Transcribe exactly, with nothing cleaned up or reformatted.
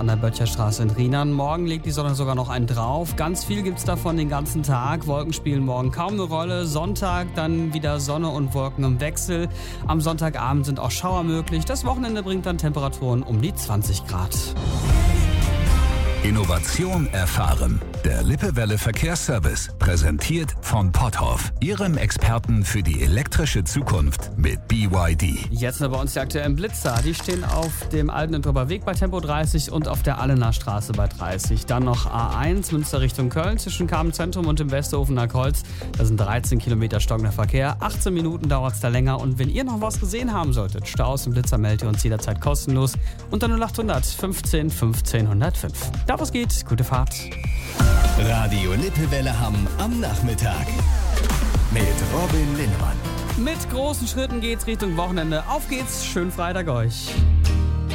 an der Böttcherstraße in Rheinland. Morgen legt die Sonne sogar noch einen drauf. Ganz viel gibt's davon den ganzen Tag. Wolken spielen morgen kaum eine Rolle. Sonntag dann wieder Sonne und Wolken im Wechsel. Am Sonntagabend sind auch Schauer möglich. Das Wochenende bringt dann Temperaturen um die zwanzig Grad. Innovation erfahren. Der Lippewelle Verkehrsservice, präsentiert von Potthoff, Ihrem Experten für die elektrische Zukunft mit B Y D. Jetzt bei uns die aktuellen Blitzer. Die stehen auf dem Altenentrupper Weg bei Tempo dreißig und auf der Allener Straße bei dreißig. Dann noch A eins, Münster Richtung Köln, zwischen Kamen-Zentrum und dem Westerhofener Kreuz. Da sind dreizehn Kilometer stockender Verkehr. achtzehn Minuten dauert es da länger. Und wenn ihr noch was gesehen haben solltet, Staus und Blitzer, meldet ihr uns jederzeit kostenlos. Unter null achthundert fünfzehn fünfzehn hundertfünf. Da was geht, gute Fahrt. Radio Lippewelle Hamm am Nachmittag mit Robin Linnemann. Mit großen Schritten geht's Richtung Wochenende. Auf geht's, schönen Freitag euch.